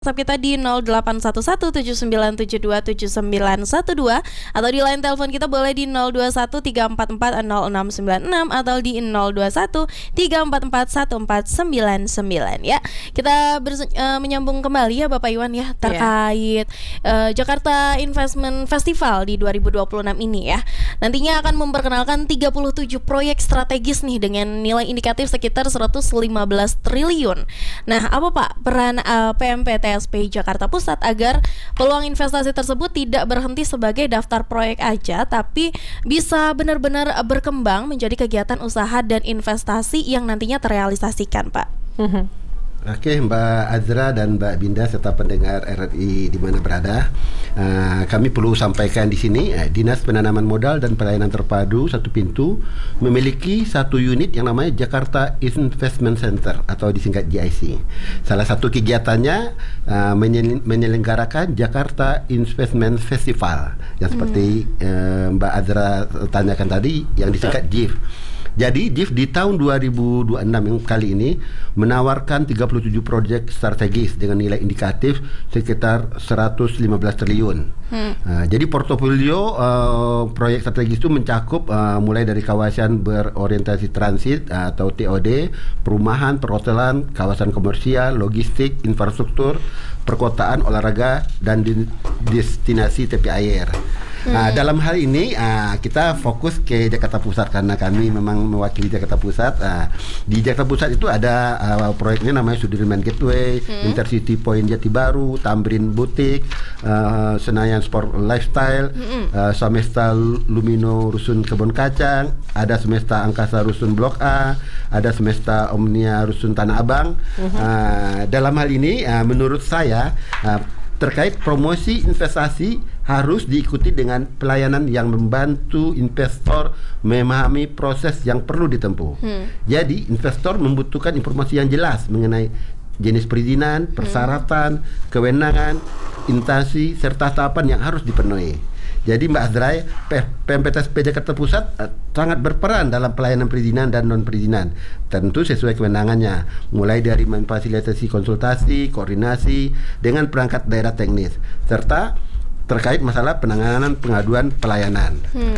WhatsApp kita di 081179727912 atau di line telepon kita boleh di 0213440696 atau di 0213441499 ya. Kita menyambung kembali ya Bapak Iwan ya terkait Jakarta Investment Festival di 2026 ini ya. Nantinya akan memperkenalkan 37 proyek strategis nih dengan nilai indikatif sekitar 115 triliun. Nah, apa Pak peran PMPTSP Jakarta Pusat agar peluang investasi tersebut tidak berhenti sebagai daftar proyek aja, tapi bisa benar-benar berkembang menjadi kegiatan usaha dan investasi yang nantinya terrealisasikan, Pak? Oke, Mbak Azra dan Mbak Binda serta pendengar RRI di mana berada, kami perlu sampaikan di sini Dinas Penanaman Modal dan Pelayanan Terpadu Satu Pintu memiliki satu unit yang namanya Jakarta Investment Center atau disingkat JIC. Salah satu kegiatannya menyelenggarakan Jakarta Investment Festival yang seperti Mbak Azra tanyakan tadi yang disingkat JIF. Jadi JIF di tahun 2026 yang kali ini menawarkan 37 proyek strategis dengan nilai indikatif sekitar 115 triliun. Jadi portofolio proyek strategis itu mencakup mulai dari kawasan berorientasi transit atau TOD, perumahan, perhotelan, kawasan komersial, logistik, infrastruktur, perkotaan, olahraga, dan destinasi tepi air. Dalam hal ini kita fokus ke Jakarta Pusat karena kami memang mewakili Jakarta Pusat. Di Jakarta Pusat itu ada proyeknya namanya Sudirman Gateway, Intercity Point Jati Baru, Tamrin Butik, Senayan Sport Lifestyle, Semesta Lumino Rusun Kebon Kacang, ada Semesta Angkasa Rusun Blok A, ada Semesta Omnia Rusun Tanah Abang. Dalam hal ini menurut saya terkait promosi investasi harus diikuti dengan pelayanan yang membantu investor memahami proses yang perlu ditempuh. Jadi investor membutuhkan informasi yang jelas mengenai jenis perizinan, persyaratan, kewenangan, instansi, serta tahapan yang harus dipenuhi. Jadi Mbak Azrai, PMPTSP Jakarta Pusat sangat berperan dalam pelayanan perizinan dan non-perizinan, tentu sesuai kewenangannya, mulai dari memfasilitasi konsultasi, koordinasi dengan perangkat daerah teknis, serta terkait masalah penanganan pengaduan pelayanan.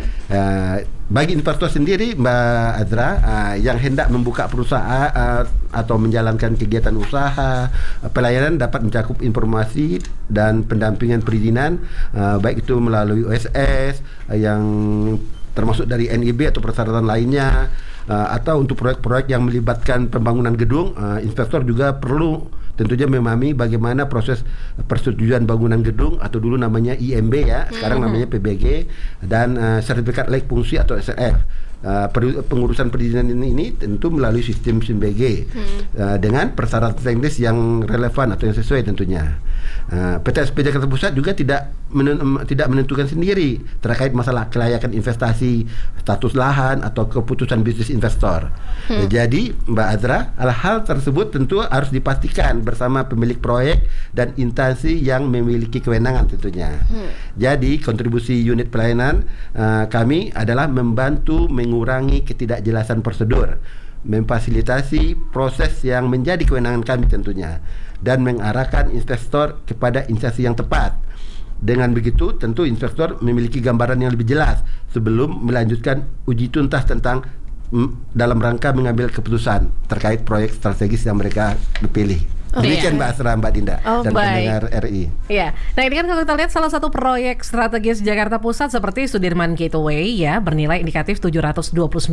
Bagi investor sendiri, Mbak Azra, yang hendak membuka perusahaan atau menjalankan kegiatan usaha, pelayanan dapat mencakup informasi dan pendampingan perizinan, baik itu melalui OSS yang termasuk dari NIB atau persyaratan lainnya, atau untuk proyek-proyek yang melibatkan pembangunan gedung, investor juga perlu tentunya memahami bagaimana proses persetujuan bangunan gedung atau dulu namanya IMB ya, sekarang namanya PBG, dan sertifikat layak fungsi atau SLF. Pengurusan perizinan ini tentu melalui sistem SIMBG dengan persyaratan teknis yang relevan atau yang sesuai tentunya. PTSP Jakarta Pusat juga tidak menentukan sendiri terkait masalah kelayakan investasi, status lahan atau keputusan bisnis investor. Jadi Mbak Azra, hal tersebut tentu harus dipastikan bersama pemilik proyek dan instansi yang memiliki kewenangan tentunya. Jadi kontribusi unit pelayanan kami adalah membantu mengurangi ketidakjelasan prosedur, memfasilitasi proses yang menjadi kewenangan kami tentunya, dan mengarahkan investor kepada instansi yang tepat. Dengan begitu tentu investor memiliki gambaran yang lebih jelas sebelum melanjutkan uji tuntas tentang dalam rangka mengambil keputusan terkait proyek strategis yang mereka pilih. Demikian Mbak Asra, Mbak Dinda dan pendengar RI. Iya. Nah ini kan kalau kita lihat salah satu proyek strategis Jakarta Pusat seperti Sudirman Gateway ya, bernilai indikatif 729,9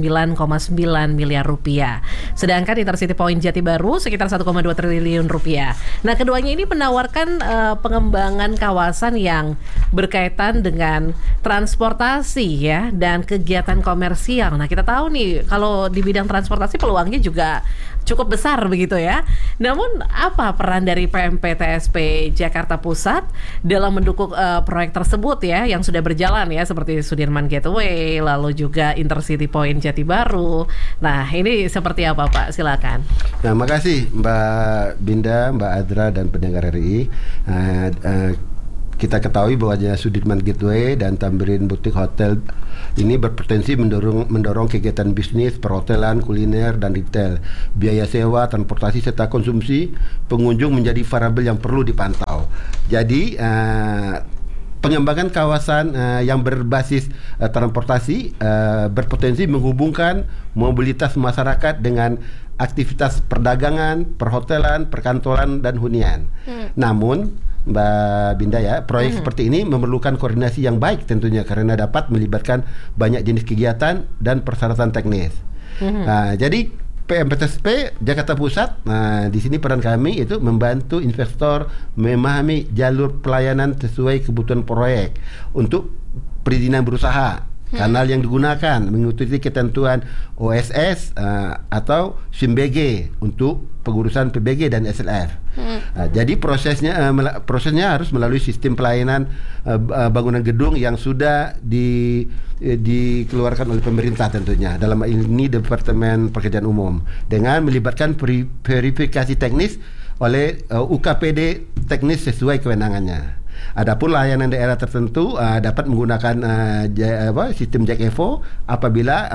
miliar rupiah. Sedangkan Intercity Point Jati Baru sekitar 1,2 triliun rupiah. Nah keduanya ini menawarkan pengembangan kawasan yang berkaitan dengan transportasi ya dan kegiatan komersial. Nah kita tahu nih kalau di bidang transportasi peluangnya juga cukup besar begitu ya. Namun apa peran dari PMPTSP Jakarta Pusat dalam mendukung proyek tersebut ya yang sudah berjalan ya seperti Sudirman Gateway, lalu juga Intercity Point Jati Baru. Nah ini seperti apa Pak? Silakan. Nah, makasih Mbak Binda, Mbak Azra dan pendengar RI. kita ketahui bahwa Sudirman Gateway dan Tamrin Boutique Hotel ini berpotensi mendorong kegiatan bisnis, perhotelan, kuliner, dan retail. Biaya sewa, transportasi, serta konsumsi pengunjung menjadi variabel yang perlu dipantau. Jadi pengembangan kawasan yang berbasis transportasi berpotensi menghubungkan mobilitas masyarakat dengan aktivitas perdagangan, perhotelan, perkantoran, dan hunian. Namun Mbak Binda ya, proyek seperti ini memerlukan koordinasi yang baik tentunya karena dapat melibatkan banyak jenis kegiatan dan persyaratan teknis. Jadi PMPTSP Jakarta Pusat, di sini peran kami itu membantu investor memahami jalur pelayanan sesuai kebutuhan proyek untuk perizinan berusaha. Kanal yang digunakan mengikuti ketentuan OSS atau SIMBG untuk pengurusan PBG dan SLF. Jadi prosesnya harus melalui sistem pelayanan bangunan gedung yang sudah dikeluarkan oleh pemerintah tentunya. Dalam ini Departemen Pekerjaan Umum dengan melibatkan verifikasi teknis oleh UKPD teknis sesuai kewenangannya. Adapun layanan daerah tertentu dapat menggunakan sistem Jack Evo apabila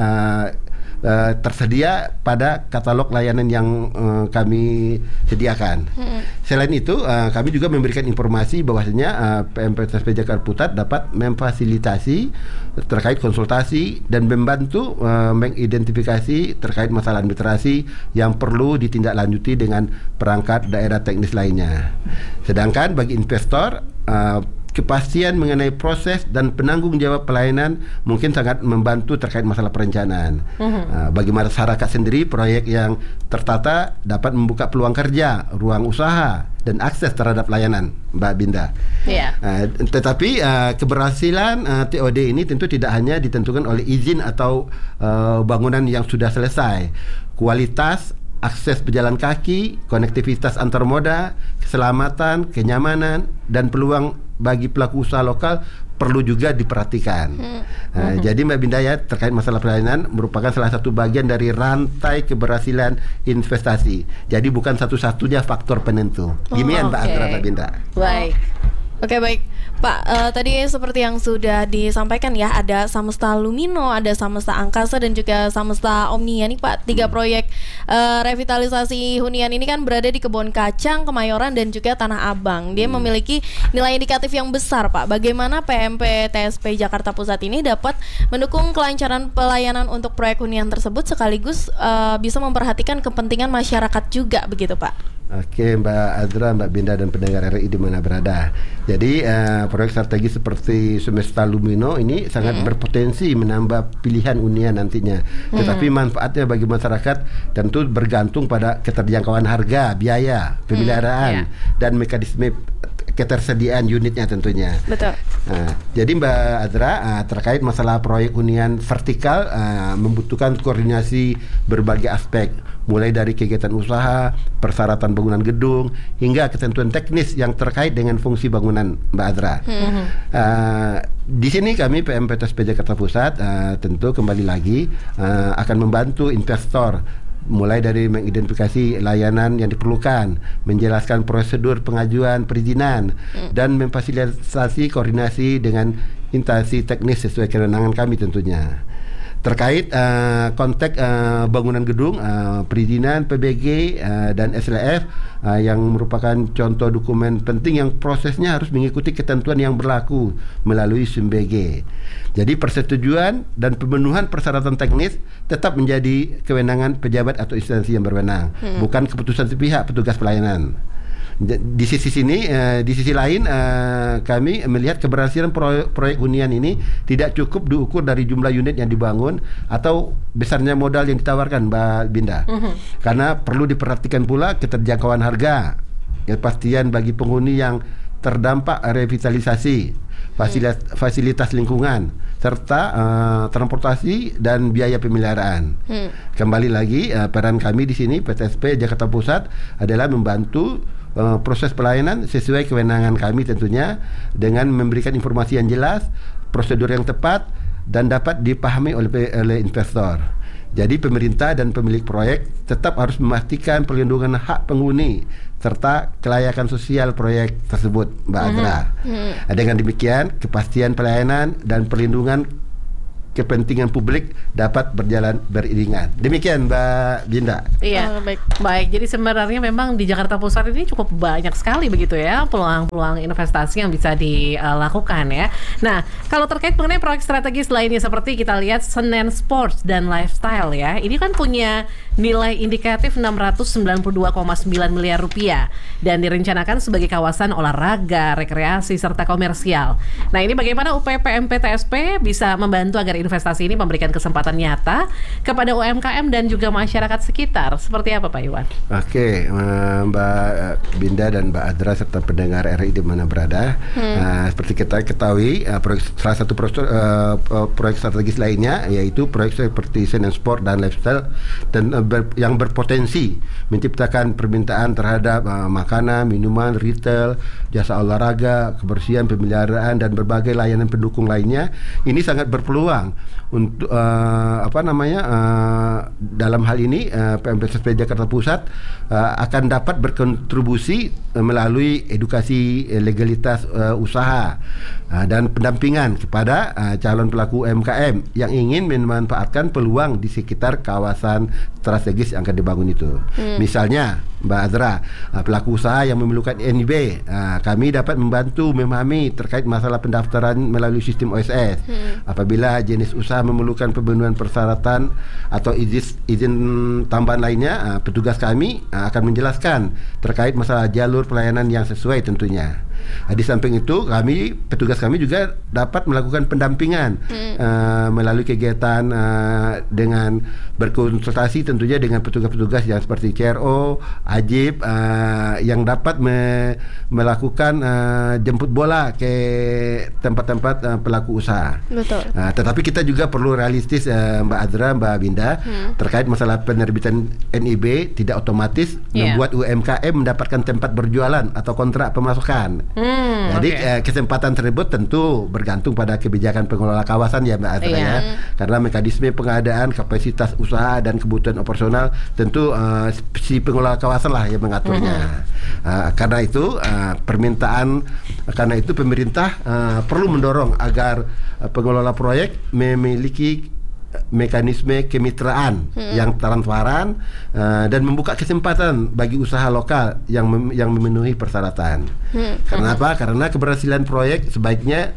tersedia pada katalog layanan yang kami sediakan. Selain itu, kami juga memberikan informasi bahwasanya PMPTSP Jakarta Pusat dapat memfasilitasi terkait konsultasi dan membantu mengidentifikasi terkait masalah administrasi yang perlu ditindaklanjuti dengan perangkat daerah teknis lainnya. Sedangkan bagi investor, kepastian mengenai proses dan penanggung jawab pelayanan mungkin sangat membantu terkait masalah perencanaan. Bagi masyarakat sendiri, proyek yang tertata dapat membuka peluang kerja, ruang usaha, dan akses terhadap layanan, Mbak Binda. Tetapi keberhasilan TOD ini tentu tidak hanya ditentukan oleh izin atau bangunan yang sudah selesai. Kualitas, akses pejalan kaki, konektivitas antar moda, keselamatan, kenyamanan, dan peluang bagi pelaku usaha lokal perlu juga diperhatikan. Jadi Mbak Binda ya, terkait masalah pelayanan merupakan salah satu bagian dari rantai keberhasilan investasi. Jadi bukan satu-satunya faktor penentu. Gimana Mbak Adra, Mbak Binda? Baik. Oke, baik. Pak, tadi seperti yang sudah disampaikan ya, ada Samesta Lumino, ada Samesta Angkasa, dan juga Samesta Omnia nih Pak. 3 proyek revitalisasi hunian ini kan berada di Kebon Kacang, Kemayoran, dan juga Tanah Abang. Dia memiliki nilai indikatif yang besar Pak. Bagaimana PMPTSP Jakarta Pusat ini dapat mendukung kelancaran pelayanan untuk proyek hunian tersebut sekaligus bisa memperhatikan kepentingan masyarakat juga begitu Pak? Oke Mbak Adra, Mbak Binda, dan pendengar RI di mana berada. Jadi proyek strategis seperti Samesta Lumino ini sangat berpotensi menambah pilihan hunian nantinya. Tetapi manfaatnya bagi masyarakat tentu bergantung pada keterjangkauan harga, biaya, pemeliharaan, dan mekanisme ketersediaan unitnya tentunya. Betul. Jadi Mbak Adra, terkait masalah proyek hunian vertikal membutuhkan koordinasi berbagai aspek, mulai dari kegiatan usaha, persyaratan bangunan gedung, hingga ketentuan teknis yang terkait dengan fungsi bangunan, Mbak Adra. Di sini kami PMPTSP Jakarta Pusat tentu kembali lagi akan membantu investor mulai dari mengidentifikasi layanan yang diperlukan, menjelaskan prosedur pengajuan perizinan, dan memfasilitasi koordinasi dengan instansi teknis sesuai kewenangan kami tentunya. Terkait konteks bangunan gedung, perizinan PBG dan SLF yang merupakan contoh dokumen penting yang prosesnya harus mengikuti ketentuan yang berlaku melalui SIMBG. Jadi persetujuan dan pemenuhan persyaratan teknis tetap menjadi kewenangan pejabat atau instansi yang berwenang, bukan keputusan sepihak petugas pelayanan. Di sisi lain kami melihat keberhasilan proyek hunian ini tidak cukup diukur dari jumlah unit yang dibangun atau besarnya modal yang ditawarkan, Mbak Binda. Karena perlu diperhatikan pula keterjangkauan harga, kepastian bagi penghuni yang terdampak revitalisasi, fasilitas lingkungan, serta transportasi dan biaya pemeliharaan. Kembali lagi peran kami di sini PTSP Jakarta Pusat adalah membantu proses pelayanan sesuai kewenangan kami tentunya, dengan memberikan informasi yang jelas, prosedur yang tepat, dan dapat dipahami oleh investor. Jadi pemerintah dan pemilik proyek tetap harus memastikan perlindungan hak penghuni serta kelayakan sosial proyek tersebut, Mbak Azra. Dengan demikian, kepastian pelayanan dan perlindungan kepentingan publik dapat berjalan beriringan. Demikian Mbak Binda. Iya, baik. Jadi sebenarnya memang di Jakarta Pusat ini cukup banyak sekali begitu ya peluang-peluang investasi yang bisa dilakukan ya. Nah, kalau terkait mengenai proyek strategis lainnya seperti kita lihat Senen Sports dan Lifestyle ya, ini kan punya nilai indikatif 692,9 miliar rupiah dan direncanakan sebagai kawasan olahraga, rekreasi serta komersial. Nah, ini bagaimana UPPMP TSP bisa membantu agar investasi ini memberikan kesempatan nyata kepada UMKM dan juga masyarakat sekitar. Seperti apa Pak Iwan? Oke, Mbak Binda dan Mbak Adra serta pendengar RI di mana berada. Seperti kita ketahui, salah satu proyek strategis lainnya yaitu proyek seperti Senen Sport dan Lifestyle dan yang berpotensi menciptakan permintaan terhadap makanan, minuman, retail, jasa olahraga, kebersihan, pemeliharaan dan berbagai layanan pendukung lainnya. Ini sangat berpeluang untuk dalam hal ini PMPTSP Jakarta Pusat akan dapat berkontribusi melalui edukasi legalitas usaha dan pendampingan kepada calon pelaku UMKM yang ingin memanfaatkan peluang di sekitar kawasan strategis yang akan dibangun itu. Misalnya Mbak Azra, pelaku usaha yang memerlukan NIB, kami dapat membantu memahami terkait masalah pendaftaran melalui sistem OSS. Apabila jenis usaha memerlukan pemenuhan persyaratan atau izin tambahan lainnya, petugas kami akan menjelaskan terkait masalah jalur pelayanan yang sesuai tentunya. Di samping itu, petugas kami juga dapat melakukan pendampingan melalui kegiatan dengan berkonsultasi tentunya dengan petugas-petugas yang seperti CRO, AJIB yang dapat melakukan jemput bola ke tempat-tempat pelaku usaha. Betul. Tetapi kita juga perlu realistis, Mbak Azra, Mbak Binda, terkait masalah penerbitan NIB tidak otomatis membuat UMKM mendapatkan tempat berjualan atau kontrak pemasukan. Jadi kesempatan tersebut tentu bergantung pada kebijakan pengelola kawasan ya Mbak Azra ya. Karena mekanisme pengadaan, kapasitas usaha dan kebutuhan operasional tentu si pengelola kawasan lah yang mengaturnya. Karena itu pemerintah perlu mendorong agar pengelola proyek memiliki mekanisme kemitraan yang transparan dan membuka kesempatan bagi usaha lokal yang memenuhi persyaratan. Kenapa? Karena keberhasilan proyek sebaiknya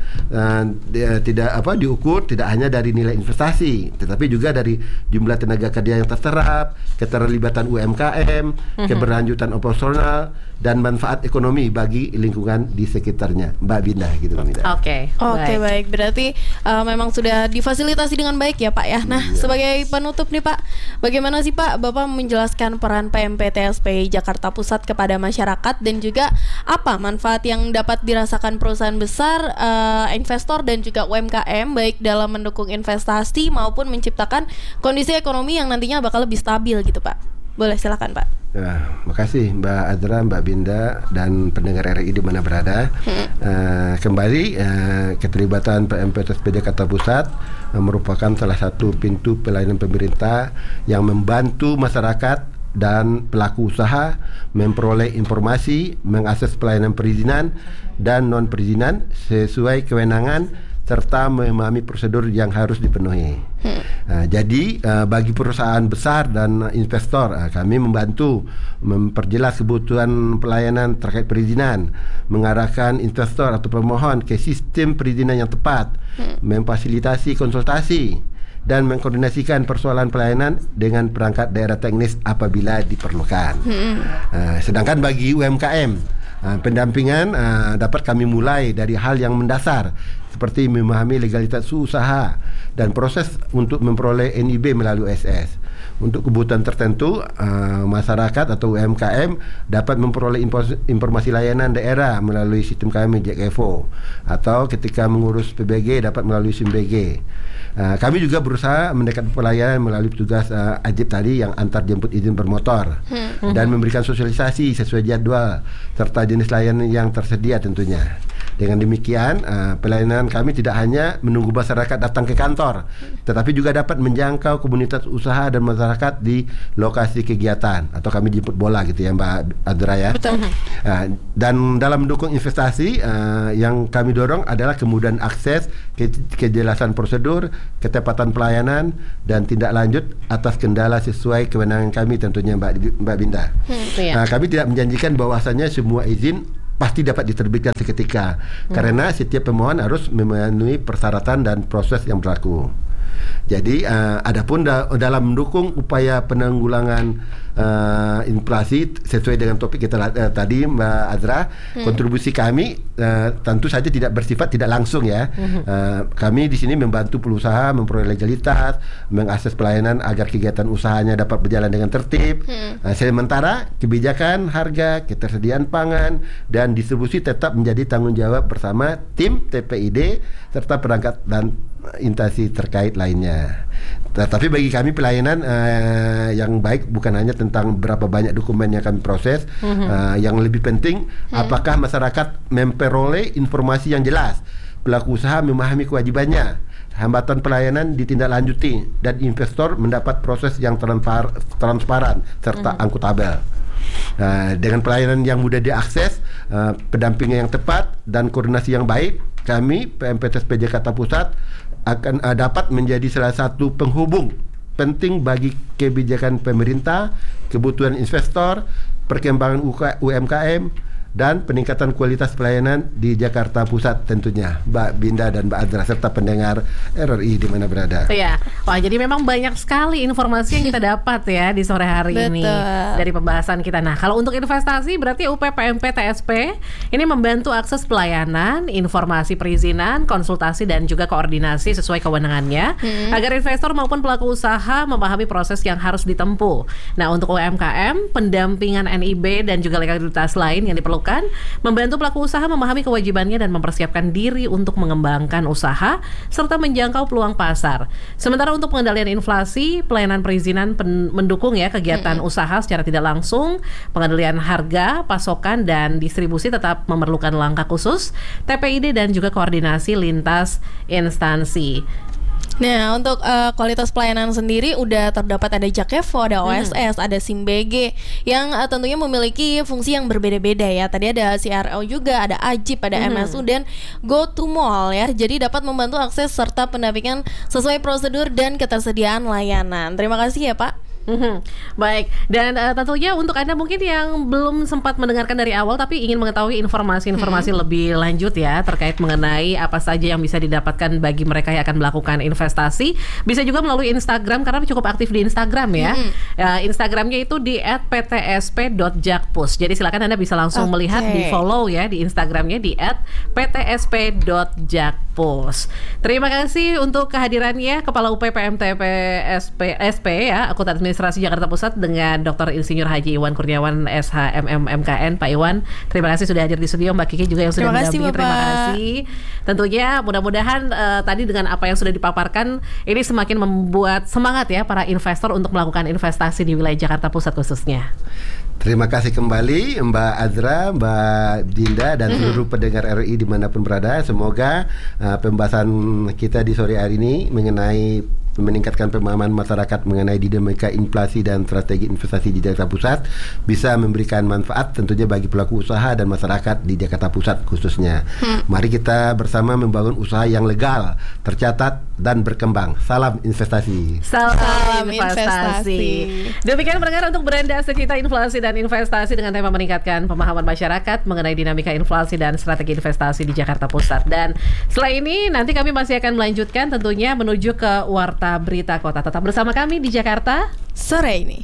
diukur tidak hanya dari nilai investasi, tetapi juga dari jumlah tenaga kerja yang terserap, keterlibatan UMKM, keberlanjutan operasional dan manfaat ekonomi bagi lingkungan di sekitarnya. Mbak Binda gitu Mbak Binda. Oke, baik. Berarti memang sudah difasilitasi dengan baik ya Pak ya. Nah, sebagai penutup nih Pak, bagaimana sih Pak Bapak menjelaskan peran PMPTSP Jakarta Pusat kepada masyarakat dan juga apa manfaat yang dapat dirasakan perusahaan besar, investor dan juga UMKM baik dalam mendukung investasi maupun menciptakan kondisi ekonomi yang nantinya bakal lebih stabil gitu Pak. Boleh silakan Pak. Ya, makasih Mbak Azra, Mbak Binda dan pendengar RI di mana berada. Kembali keterlibatan PMPTSP Jakarta Pusat merupakan salah satu pintu pelayanan pemerintah yang membantu masyarakat dan pelaku usaha memperoleh informasi, mengakses pelayanan perizinan dan non perizinan sesuai kewenangan serta memahami prosedur yang harus dipenuhi. Jadi bagi perusahaan besar dan investor, kami membantu memperjelas kebutuhan pelayanan terkait perizinan, mengarahkan investor atau pemohon ke sistem perizinan yang tepat, memfasilitasi konsultasi dan mengkoordinasikan persoalan pelayanan dengan perangkat daerah teknis apabila diperlukan. Sedangkan bagi UMKM, pendampingan dapat kami mulai dari hal yang mendasar seperti memahami legalitas usaha dan proses untuk memperoleh NIB melalui SS. Untuk kebutuhan tertentu, masyarakat atau UMKM dapat memperoleh informasi layanan daerah melalui sistem kami JekEvo, atau ketika mengurus PBG dapat melalui SIM BG. Kami juga berusaha mendekat pelayanan melalui petugas AJIB tadi yang antar jemput izin bermotor dan memberikan sosialisasi sesuai jadwal serta jenis layanan yang tersedia tentunya. Dengan demikian, pelayanan kami tidak hanya menunggu masyarakat datang ke kantor, tetapi juga dapat menjangkau komunitas usaha dan masyarakat di lokasi kegiatan, atau kami jemput bola gitu ya Mbak Adra ya. Betul. Dan dalam mendukung investasi, yang kami dorong adalah kemudahan akses, kejelasan prosedur, ketepatan pelayanan, dan tindak lanjut atas kendala sesuai kewenangan kami tentunya Mbak Binda. Kami tidak menjanjikan bahwasannya semua izin pasti dapat diterbitkan seketika, karena setiap pemohon harus memenuhi persyaratan dan proses yang berlaku. Jadi adapun dalam mendukung upaya penanggulangan inflasi sesuai dengan topik kita tadi Mbak Azra, kontribusi kami tentu saja tidak bersifat tidak langsung ya. Kami di sini membantu perusahaan memperoleh legalitas, mengakses pelayanan agar kegiatan usahanya dapat berjalan dengan tertib. Sementara kebijakan harga, ketersediaan pangan, dan distribusi tetap menjadi tanggung jawab bersama tim TPID serta perangkat dan instansi terkait lainnya. Tetapi bagi kami pelayanan yang baik bukan hanya tentang berapa banyak dokumen yang kami proses, yang lebih penting apakah masyarakat memperoleh informasi yang jelas, pelaku usaha memahami kewajibannya, hambatan pelayanan ditindaklanjuti, dan investor mendapat proses yang transparan serta akuntabel. Dengan pelayanan yang mudah diakses, pendampingan yang tepat, dan koordinasi yang baik, kami PMPTSP Jakarta Pusat akan dapat menjadi salah satu penghubung penting bagi kebijakan pemerintah, kebutuhan investor, perkembangan UMKM, dan peningkatan kualitas pelayanan di Jakarta Pusat tentunya, Mbak Binda dan Mbak Adra serta pendengar RRI di mana berada. Iya, wah jadi memang banyak sekali informasi yang kita dapat ya di sore hari ini dari pembahasan kita. Nah, kalau untuk investasi berarti UPPMP TSP ini membantu akses pelayanan, informasi perizinan, konsultasi, dan juga koordinasi sesuai kewenangannya agar investor maupun pelaku usaha memahami proses yang harus ditempuh. Nah, untuk UMKM, pendampingan NIB dan juga legalitas lain yang diperlukan membantu pelaku usaha memahami kewajibannya dan mempersiapkan diri untuk mengembangkan usaha serta menjangkau peluang pasar. Sementara untuk pengendalian inflasi, pelayanan perizinan mendukung ya kegiatan usaha secara tidak langsung, pengendalian harga, pasokan, dan distribusi tetap memerlukan langkah khusus, TPID, dan juga koordinasi lintas instansi. Nah, untuk kualitas pelayanan sendiri udah terdapat ada Jakevo, ada OSS, ada SIMBG yang tentunya memiliki fungsi yang berbeda-beda ya. Tadi ada CRO juga, ada Ajib, ada MSU, dan Go to Mall ya. Jadi dapat membantu akses serta pendampingan sesuai prosedur dan ketersediaan layanan. Terima kasih ya Pak. Baik, dan tentunya untuk Anda mungkin yang belum sempat mendengarkan dari awal tapi ingin mengetahui informasi-informasi lebih lanjut ya terkait mengenai apa saja yang bisa didapatkan bagi mereka yang akan melakukan investasi, bisa juga melalui Instagram karena cukup aktif di Instagram ya. Instagramnya itu di @ptsp.jakpus. Jadi silakan Anda bisa langsung melihat, di follow ya di Instagramnya di @ptsp.jakpus. Terima kasih untuk kehadirannya Kepala UPPMTP SP ya, Akuntan Administrasi Jakarta Pusat, dengan Dr. Insinyur Haji Iwan Kurniawan SHMM MKN. Pak Iwan, terima kasih sudah hadir di studio. Mbak Kiki juga yang sudah mendampingi. Terima kasih. Tentunya mudah-mudahan tadi dengan apa yang sudah dipaparkan ini semakin membuat semangat ya para investor untuk melakukan investasi di wilayah Jakarta Pusat khususnya. Terima kasih kembali Mbak Azra, Mbak Dinda, dan seluruh pendengar RRI dimanapun berada. Semoga pembahasan kita di sore hari ini mengenai meningkatkan pemahaman masyarakat mengenai dinamika inflasi dan strategi investasi di Jakarta Pusat bisa memberikan manfaat tentunya bagi pelaku usaha dan masyarakat di Jakarta Pusat khususnya. Mari kita bersama membangun usaha yang legal, tercatat, dan berkembang. Salam investasi. Salam investasi. Demikian pendengar untuk Beranda Sejuta Inflasi dan Investasi dengan tema meningkatkan pemahaman masyarakat mengenai dinamika inflasi dan strategi investasi di Jakarta Pusat. Dan setelah ini nanti kami masih akan melanjutkan tentunya menuju ke Warta Berita Kota. Tetap bersama kami di Jakarta sore ini.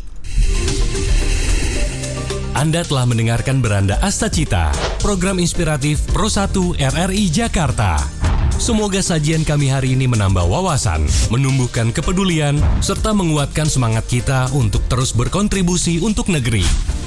Anda telah mendengarkan Beranda Astacita, program inspiratif Pro 1 RRI Jakarta. Semoga sajian kami hari ini menambah wawasan, menumbuhkan kepedulian, serta menguatkan semangat kita untuk terus berkontribusi untuk negeri.